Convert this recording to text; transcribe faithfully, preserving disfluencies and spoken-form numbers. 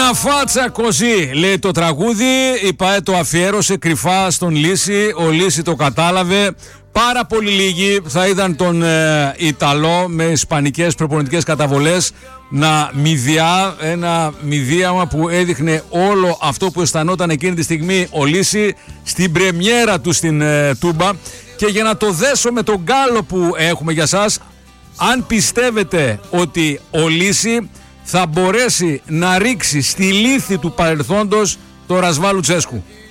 Μια φάτσα κοζή, λέει το τραγούδι. Η ΠΑΕ το αφιέρωσε κρυφά στον Λύση. Ο Λύση το κατάλαβε. Πάρα πολύ λίγοι θα είδαν τον ε, Ιταλό με ισπανικές προπονητικές καταβολές να μηδιά, ένα μηδίαμα που έδειχνε όλο αυτό που αισθανόταν εκείνη τη στιγμή ο Λύση στην πρεμιέρα του στην ε, Τούμπα. Και για να το δέσω με τον γκάλο που έχουμε για σας, αν πιστεύετε ότι ο Λύση θα μπορέσει να ρίξει στη λύθη του παρελθόντος το Ρασβάλ Λουτσέσκου.